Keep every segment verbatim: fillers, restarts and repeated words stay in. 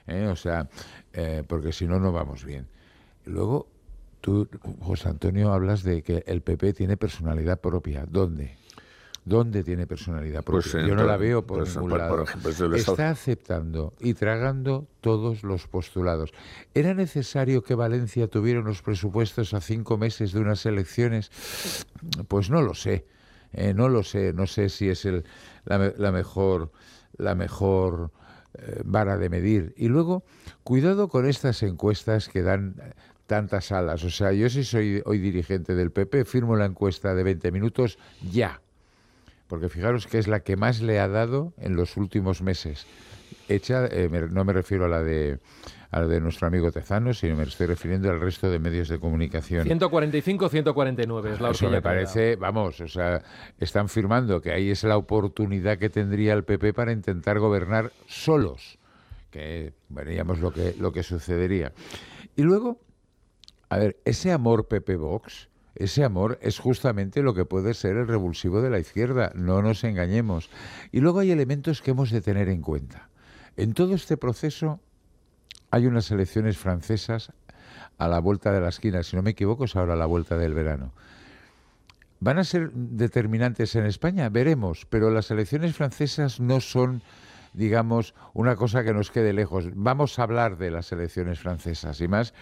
¿eh? O sea, eh, porque si no, no vamos bien. Luego, tú, José Antonio, hablas de que el P P tiene personalidad propia. ¿Dónde? ¿Dónde tiene personalidad propia? Pues, Yo no la veo por pues, ningún por, lado. por ejemplo, es el Está Estado. aceptando y tragando todos los postulados. ¿Era necesario que Valencia tuviera unos presupuestos a cinco meses de unas elecciones? Pues no lo sé. Eh, no lo sé. No sé si es el, la, la mejor, la mejor eh, vara de medir. Y luego, cuidado con estas encuestas que dan tantas alas. O sea, yo si soy hoy dirigente del P P, firmo la encuesta de veinte minutos ya. Porque fijaros que es la que más le ha dado en los últimos meses. Hecha, eh, me, no me refiero a la de a la de nuestro amigo Tezano, sino me estoy refiriendo al resto de medios de comunicación. ciento cuarenta y cinco, ciento cuarenta y nueve es la horquilla. Eso me parece, vamos, o sea, están firmando que ahí es la oportunidad que tendría el P P para intentar gobernar solos, que veríamos lo que, lo que sucedería. Y luego, a ver, ese amor P P-Vox... Ese amor es justamente lo que puede ser el revulsivo de la izquierda, no nos engañemos. Y luego hay elementos que hemos de tener en cuenta. En todo este proceso hay unas elecciones francesas a la vuelta de la esquina, si no me equivoco es ahora la vuelta del verano. ¿Van a ser determinantes en España? Veremos, pero las elecciones francesas no son, digamos, una cosa que nos quede lejos. Vamos a hablar de las elecciones francesas y más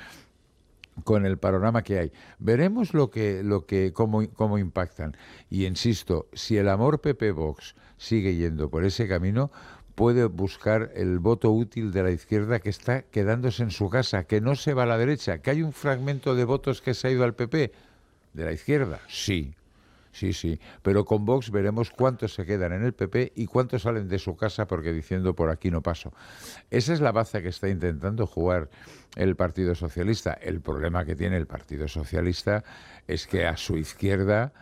con el panorama que hay. Veremos lo que, lo que, cómo, cómo impactan. Y insisto, si el amor P P-Vox sigue yendo por ese camino, puede buscar el voto útil de la izquierda que está quedándose en su casa, que no se va a la derecha, que hay un fragmento de votos que se ha ido al P P, de la izquierda, sí. Sí, sí, pero con Vox veremos cuántos se quedan en el P P y cuántos salen de su casa porque diciendo por aquí no paso. Esa es la baza que está intentando jugar el Partido Socialista. El problema que tiene el Partido Socialista es que a su izquierda,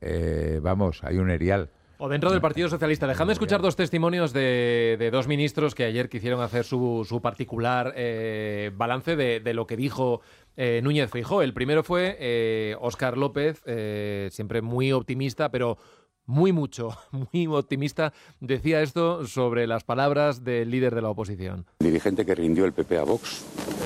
eh, vamos, hay un erial. O dentro del Partido Socialista. Dejadme escuchar dos testimonios de, de dos ministros que ayer quisieron hacer su, su particular eh, balance de, de lo que dijo eh, Núñez Feijóo. El primero fue eh, Óscar López, eh, siempre muy optimista, pero muy mucho, muy optimista. Decía esto sobre las palabras del líder de la oposición. Dirigente que rindió el P P a Vox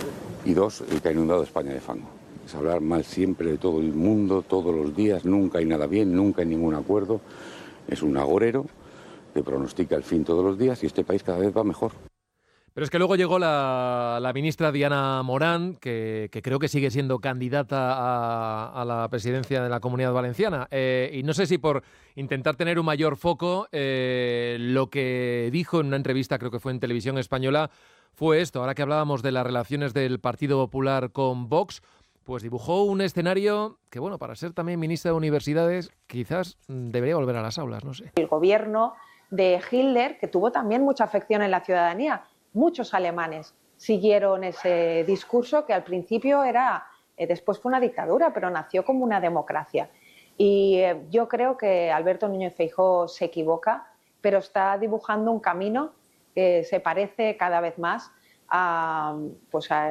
y dos, el que ha inundado España de fango. Es hablar mal siempre de todo el mundo, todos los días, nunca hay nada bien, nunca hay ningún acuerdo. Es un agorero que pronostica el fin todos los días y este país cada vez va mejor. Pero es que luego llegó la, la ministra Diana Morán, que, que creo que sigue siendo candidata a, a la presidencia de la Comunidad Valenciana. Eh, y no sé si por intentar tener un mayor foco, eh, lo que dijo en una entrevista, creo que fue en Televisión Española, fue esto. Ahora que hablábamos de las relaciones del Partido Popular con Vox, pues dibujó un escenario que, bueno, para ser también ministra de Universidades, quizás debería volver a las aulas, no sé. El gobierno de Hitler, que tuvo también mucha afección en la ciudadanía, muchos alemanes siguieron ese discurso que al principio era, eh, después fue una dictadura, pero nació como una democracia. Y eh, yo creo que Alberto Núñez Feijóo se equivoca, pero está dibujando un camino que se parece cada vez más A, pues a,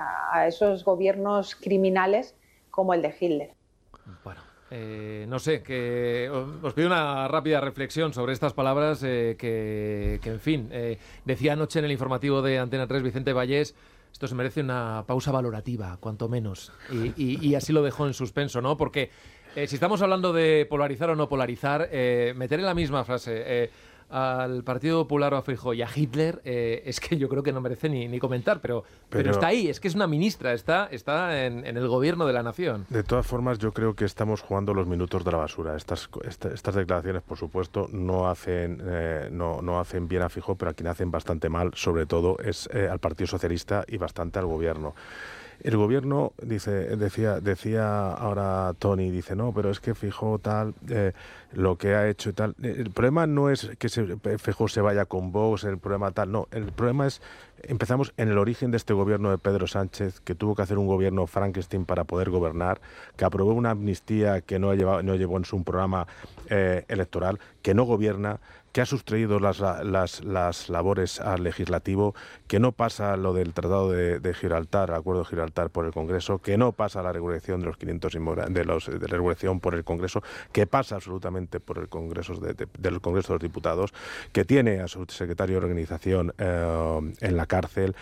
a esos gobiernos criminales como el de Hitler. Bueno, eh, no sé, que os pido una rápida reflexión sobre estas palabras eh, que, que, en fin, eh, decía anoche en el informativo de Antena tres Vicente Vallés, esto se merece una pausa valorativa, cuanto menos, y, y, y así lo dejó en suspenso, ¿no? Porque eh, si estamos hablando de polarizar o no polarizar, eh, meter en la misma frase eh, al Partido Popular o a Feijóo y a Hitler, eh, es que yo creo que no merece ni, ni comentar, pero, pero, pero está ahí, es que es una ministra, está, está en, en el gobierno de la nación. De todas formas, yo creo que estamos jugando los minutos de la basura. Estas, esta, estas declaraciones, por supuesto, no hacen, eh, no, no hacen bien a Feijóo, pero a quien hacen bastante mal, sobre todo, es eh, al Partido Socialista y bastante al gobierno. El gobierno, dice, decía, decía ahora Tony, dice, no, pero es que Feijóo tal, eh, lo que ha hecho y tal. El problema no es que se, Feijóo se vaya con Vox, el problema tal, no. El problema es, empezamos en el origen de este gobierno de Pedro Sánchez, que tuvo que hacer un gobierno Frankenstein para poder gobernar, que aprobó una amnistía que no, ha llevado, no llevó en su programa eh, electoral, que no gobierna, que ha sustraído las, las, las labores al legislativo, que no pasa lo del Tratado de, de Gibraltar, el Acuerdo de Gibraltar por el Congreso, que no pasa la regulación de los quinientos inmigrantes, de, los, de la regulación por el Congreso, que pasa absolutamente por el Congreso de, de, del Congreso de los Diputados, que tiene a su secretario de organización eh, en la cárcel,